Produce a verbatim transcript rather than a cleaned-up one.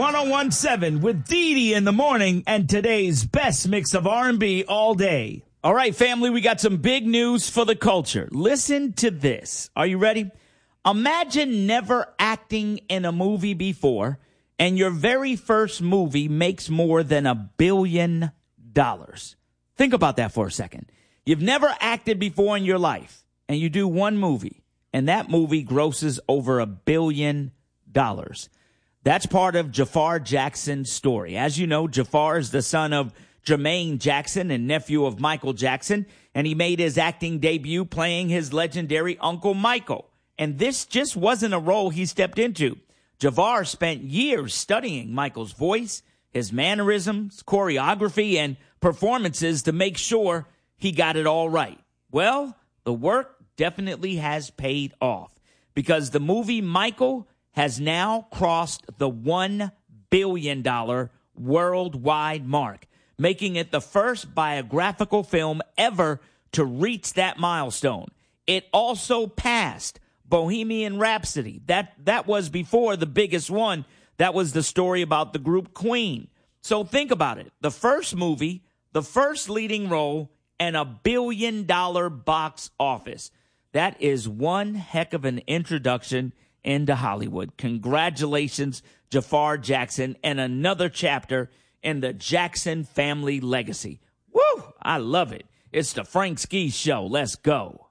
ten seventeen with Dee Dee in the morning and today's best mix of R and B all day. All right, family, we got some big news for the culture. Listen to this. Are you ready? Imagine never acting in a movie before, and your very first movie makes more than a billion dollars. Think about that for a second. You've never acted before in your life, and you do one movie, and that movie grosses over a billion dollars. That's part of Jafar Jackson's story. As you know, Jafar is the son of Jermaine Jackson and nephew of Michael Jackson, and he made his acting debut playing his legendary Uncle Michael. And this just wasn't a role he stepped into. Jafar spent years studying Michael's voice, his mannerisms, choreography, and performances to make sure he got it all right. Well, the work definitely has paid off because the movie Michael has now crossed the one billion dollars worldwide mark, making it the first biographical film ever to reach that milestone. It also passed Bohemian Rhapsody. That, that was before the biggest one. That was the story about the group Queen. So think about it. The first movie, the first leading role, and a billion dollar box office. That is one heck of an introduction into Hollywood. Congratulations, Jafar Jackson, and another chapter in the Jackson family legacy. Woo! I love it. It's the Frank Ski Show. Let's go.